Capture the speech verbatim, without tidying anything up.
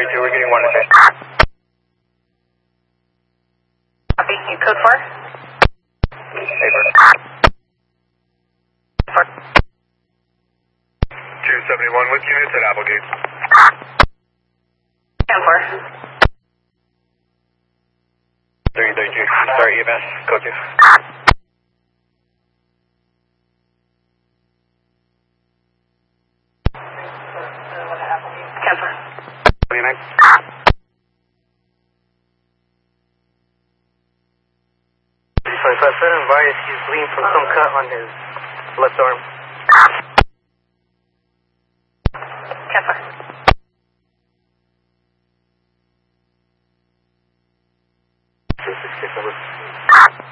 thirty-two, we're getting one to ten. Copy. You code four? Paper. Four. two seventy-one with units at Applegate. ten four. thirty thirty-two, start E M S, code two. ten four. twenty-nine. So I said advice, he's bleeding from some cut on his left arm.